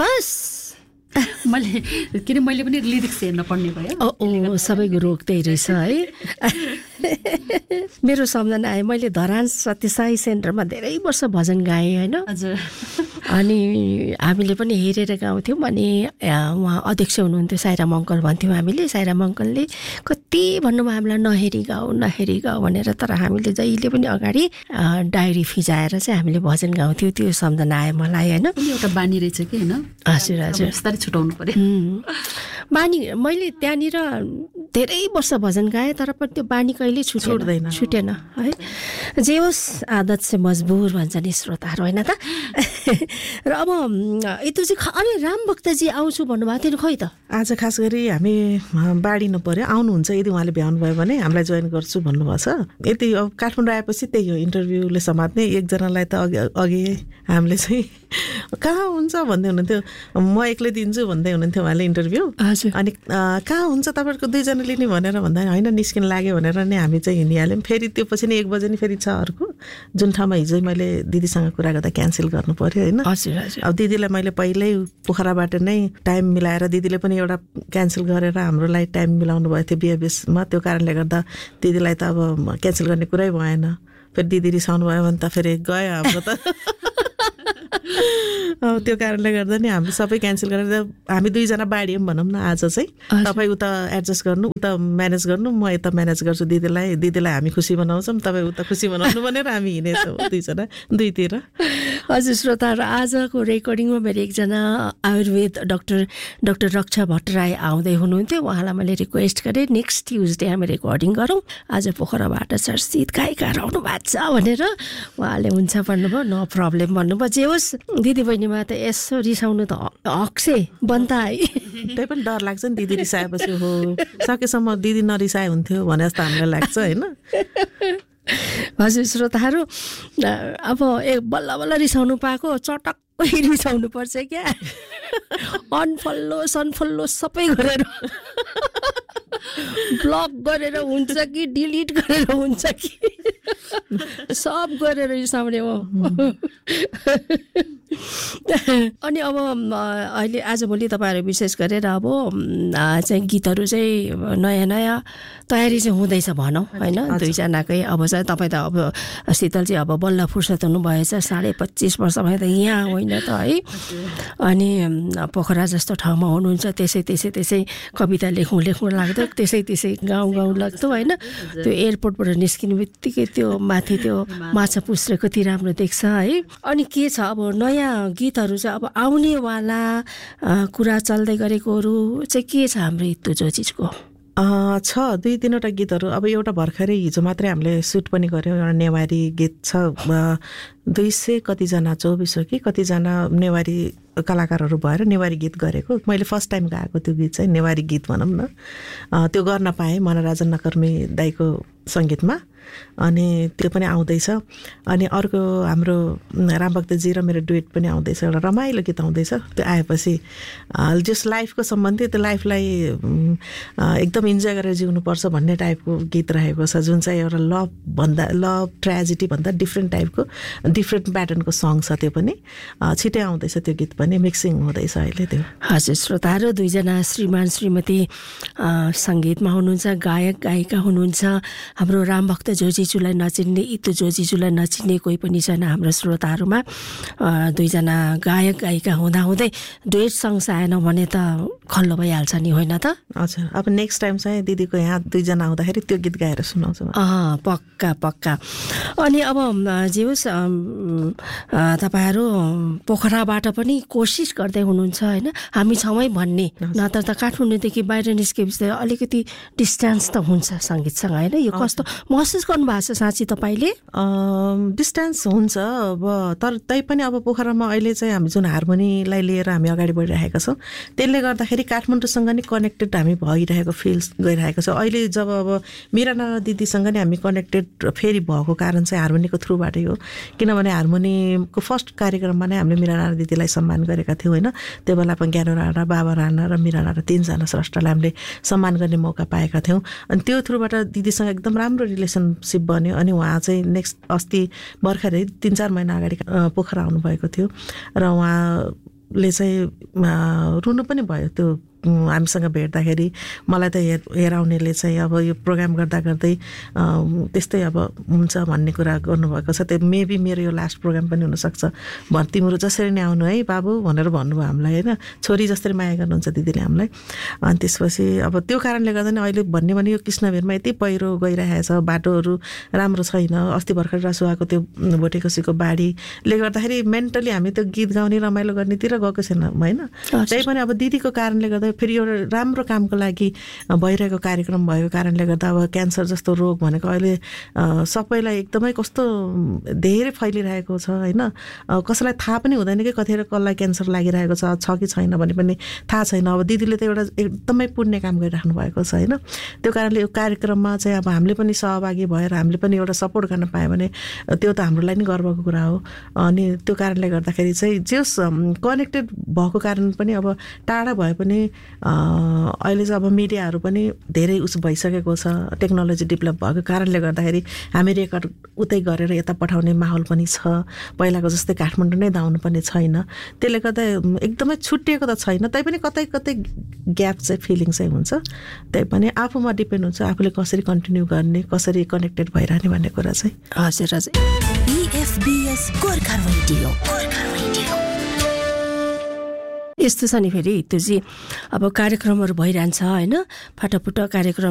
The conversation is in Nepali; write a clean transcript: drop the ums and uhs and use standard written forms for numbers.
बस मैले पनि लिरिक्स हेर्न पर्ने भयो। सबैको रोग त्यही रहेछ है। मेरो सम्झना आयो, मैले धरान सत्यसाई सेन्टरमा धेरै वर्ष भजन गाएँ होइन। हजुर। अनि हामीले पनि हेरेर गाउँथ्यौँ। अनि उहाँ अध्यक्ष हुनुहुन्थ्यो, साइराम अङ्कल भन्थ्यौँ हामीले। साइराम अङ्कलले कति भन्नुभयो हामीलाई नहेरी गाऊ भनेर। तर हामीले जहिले पनि अगाडि डायरी फिजाएर चाहिँ हामीले भजन गाउँथ्यौँ। त्यो सम्झना आयो मलाई होइन। एउटा बानी रहेछ कि होइन। हजुर हजुर, बिस्तारै छुटाउनु पर्यो बानी। मैले त्यहाँनिर धेरै वर्ष भजन गाएँ, तर पनि त्यो बानी कहिले छुटेन है। जे होस्, आदत से मजबुर भन्छ नि श्रोताहरू होइन त। र अब यतो चाहिँ अनि राम भक्तजी आउँछु भन्नुभएको थियो, खै त आज खास गरी हामी बाँडिनु पर्यो, आउनुहुन्छ। यदि उहाँले भ्याउनु भयो भने हामीलाई जोइन गर्छु भन्नुभएको छ। यति अब काठमाडौँ आएपछि त्यही हो, इन्टरभ्यूले समात्ने। एकजनालाई त अघि हामीले चाहिँ कहाँ हुन्छ भन्दै हुनुहुन्थ्यो, म एक्लै दिन्छु भन्दै हुनुहुन्थ्यो उहाँले इन्टरभ्यू। अनि कहाँ हुन्छ तपाईँहरूको 2 जना लिने भनेर भन्दा होइन, निस्किन लाग्यो भनेर नि हामी चाहिँ हिँडिहाल्यौँ। फेरि त्यो पछि नि 1 बजे नि फेरि छ अर्को, जुन ठाउँमा हिजो मैले दिदीसँग कुरा गर्दा क्यान्सल गर्नु पर्यो होइन। अब दिदीलाई मैले पहिल्यै पोखराबाट नै टाइम मिलाएर, दिदीले पनि एउटा क्यान्सल गरेर हाम्रोलाई टाइम मिलाउनु भएको थियो बिहेबियसमा। त्यो कारणले गर्दा दिदीलाई त अब क्यान्सल गर्ने कुरै भएन। फेरि दिदी रिसाउनु भयो भने त फेरि गयो हाम्रो त। त्यो कारणले गर्दा नि हामी सबै क्यान्सल गरेर हामी 2 जना बाँडियौँ भनौँ न। आज चाहिँ तपाईँ उता एडजस्ट गर्नु, उता म्यानेज गर्नु, म यता म्यानेज गर्छु। दिदीलाई हामी खुसी बनाउँछौँ, तपाईँ उता खुसी बनाउनु भनेर हामी हिँडेछौँ 2 जना 2तिर। हजुर श्रोताहरू, आजको रेकर्डिङमा मेरो एकजना आयुर्वेद डाक्टर रक्षा भट्टराई आउँदै हुनुहुन्थ्यो। उहाँलाई मैले रिक्वेस्ट गरेँ नेक्स्ट ट्युजडे हामी रेकर्डिङ गरौँ, आज पोखराबाट चर्चित गायिकाहरू आउनु भएको छ भनेर। उहाँले हुन्छ भन्नुभयो, नो प्रब्लम भन्नुभयो। जे होस्, दिदी बहिनीमा त यसो रिसाउनु त हक्से बन्ता है। त्यही पनि डर लाग्छ नि, दिदी रिसाएपछि हो सकेसम्म दिदी नरिसाए हुन्थ्यो भने जस्तो हामीलाई लाग्छ होइन। हजुर श्रोताहरू, अब बल्ल बल्ल रिसाउनु पाएको चटक्कै रिसाउनु पर्छ क्या। अनफल्लो सनफल्लो सबै गरेर ब्लक गरेर हुन्छ कि डिलिट गरेर हुन्छ कि सब गरेर रिसाउने हो। अनि अब अहिले आजभोलि तपाईँहरू विशेष गरेर अब चाहिँ गीतहरू चाहिँ नयाँ नयाँ तयारी चाहिँ हुँदैछ भनौँ होइन। 2 जनाकै अब चाहिँ तपाईँ त अब शीतल चाहिँ अब बल्ल फुर्सद हुनुभएछ, 25.5 वर्षमा त यहाँ होइन त है। अनि पोखरा जस्तो ठाउँमा हुनुहुन्छ, त्यसै कविता लेख्नु लाग्दो, त्यसै गाउँ लाग्दो होइन। त्यो एयरपोर्टबाट निस्किने बित्तिकै त्यो माथि त्यो माछा पुछ्रे कति राम्रो देख्छ है। अनि के छ अब नयाँ गीतहरू चाहिँ अब आउनेवाला कुरा चल्दै गरेकोहरू चाहिँ के छ हाम्रो इत्तु जोजीको? छ 2-3वटा गीतहरू। अब एउटा भर्खरै हिजो मात्रै हामीले सुट पनि गऱ्यौँ, एउटा नेवारी गीत छ। 200 कतिजना 24 हो कि कतिजना नेवारी कलाकारहरू भएर नेवारी गीत गरेको। मैले फर्स्ट टाइम गाएको त्यो गीत चाहिँ नेवारी गीत भनौँ न। त्यो गर्न पाएँ मनराजन नकर्मी दाईको सङ्गीतमा। अनि त्यो पनि आउँदैछ। अनि अर्को हाम्रो रामभक्तजी र मेरो डुएट पनि आउँदैछ, एउटा रमाइलो गीत आउँदैछ। त्यो आएपछि जस लाइफको सम्बन्धी त्यो लाइफलाई एकदम इन्जोय गरेर जिउनुपर्छ भन्ने टाइपको गीत रहेको छ, जुन चाहिँ एउटा लभ ट्रेजेडी भन्दा डिफ्रेन्ट टाइपको डिफ्रेन्ट प्याटर्नको सङ छ। त्यो पनि छिटै आउँदैछ, त्यो गीत पनि मिक्सिङ हुँदैछ अहिले त्यो। हजुर श्रोताहरू, 2 जना श्रीमान श्रीमती सङ्गीतमा हुनुहुन्छ, गायक गायिका हुनुहुन्छ। हाम्रो रामभक्त जोजीज्यूलाई नचिन्ने, इत्तु जोजीज्यूलाई नचिन्ने कोही पनि छैन हाम्रो श्रोताहरूमा। 2 जना गायक गायिका हुँदाहुँदै डुएट सङ्ग आएन भने त खल्लो भइहाल्छ नि होइन त? हजुर, अब नेक्स्ट टाइम चाहिँ दिदीको यहाँ 2 जना आउँदाखेरि त्यो गीत गाएर सुनाउँछु। पक्का। अनि अब जे होस्, तपाईँहरू पोखराबाट पनि कोसिस गर्दै हुनुहुन्छ होइन, हामी छौँ भन्ने। नत्र त काठमाडौँदेखि बाहिर निस्केपछि अलिकति डिस्टेन्स त हुन्छ सङ्गीतसँग होइन। यो कस्तो महसुस गर्नुभएको छ साँच्ची तपाईँले? डिस्टेन्स हुन्छ अब, तर तैपनि अब पोखरामा अहिले चाहिँ हामी जुन हार्मोनीलाई लिएर हामी अगाडि बढिरहेका छौँ, त्यसले गर्दाखेरि काठमाडौँसँग नि कनेक्टेड हामी भइरहेको फिल गरिरहेको छ। अहिले जब अब मिराना दिदीसँग नि हामी कनेक्टेड फेरि भएको कारण चाहिँ हार्मोनीको थ्रुबाटै हो। किनभने हार्मोनीको फर्स्ट कार्यक्रममा नै हामीले मिराना दिदीलाई सम्मान गरेका थियौँ होइन। त्यो बेला पनि ज्ञानो राणा, बाबा राणा र मिराना र 3 जना स्रष्टालाई हामीले सम्मान गर्ने मौका पाएका थियौँ। अनि त्यो थ्रुबाट दिदीसँग एकदम राम्रो रिलेसनसिप बन्यो। अनि उहाँ चाहिँ नेक्स्ट अस्ति भर्खरै 3-4 महिना अगाडि पोखरा आउनुभएको थियो र उहाँ ले चाहिँ रुनु पनि भयो त्यो हामीसँग भेट्दाखेरि मलाई त हेराउनेले चाहिँ अब यो प्रोग्राम गर्दा गर्दै त्यस्तै अब हुन्छ भन्ने कुरा गर्नुभएको छ। त्यो मेबी मेरो यो लास्ट प्रोग्राम पनि हुनसक्छ, तिम्रो जसरी नै आउनु है बाबु भनेर भन्नुभयो हामीलाई होइन। छोरी जसरी माया गर्नुहुन्छ दिदीले हामीलाई। अनि त्यसपछि अब त्यो कारणले गर्दा नि अहिले भन्ने भने यो कृष्णवीरमा यति पहिरो गइरहेको छ, बाटोहरू राम्रो छैन। अस्ति भर्खर रसुवाको त्यो भोटेकोसीको बाढीले गर्दाखेरि मेन्टली हामी त्यो गीत गाउने रमाइलो गर्नेतिर गएको छैन होइन। त्यही पनि अब दिदीको कारणले गर्दा फेरि एउटा राम्रो कामको लागि भइरहेको कार्यक्रम भएको कारणले गर्दा अब क्यान्सर जस्तो रोग भनेको अहिले सबैलाई एकदमै कस्तो धेरै फैलिरहेको छ होइन। कसैलाई थाहा पनि हुँदैन कि कतिखेर कसलाई क्यान्सर लागिरहेको छ कि छैन भने पनि थाहा छैन। अब दिदीले त एउटा एकदमै पुण्य काम गरिराख्नु भएको छ होइन। त्यो कारणले यो कार्यक्रममा चाहिँ अब हामीले पनि सहभागी भएर हामीले पनि एउटा सपोर्ट गर्न पायो भने त्यो त हाम्रो लागि नि गर्वको कुरा हो। अनि त्यो कारणले गर्दाखेरि चाहिँ जस कनेक्टेड भएको कारण पनि अब टाढा भए पनि अहिले चाहिँ अब मिडियाहरू पनि धेरै भइसकेको छ, टेक्नोलोजी डेभलप भएको कारणले गर्दाखेरि हामी रेकर्ड उतै गरेर यता पठाउने माहौल पनि छ। पहिलाको जस्तै काठमाडौँ नै धाउनु पर्ने छैन। त्यसले गर्दा एकदमै छुट्टिएको त छैन, तैपनि कतै कतै ग्याप चाहिँ फिलिङ चाहिँ हुन्छ। त्यही पनि आफूमा डिपेन्ड हुन्छ आफूले कसरी कन्टिन्यू गर्ने, कसरी कनेक्टेड भइरहने भन्ने कुरा चाहिँ। हजुर हजुर। EFBS Gorkha radio. यस्तो छ नि फेरि त्यो चाहिँ अब कार्यक्रमहरू भइरहन्छ होइन, फाटाफुट कार्यक्रम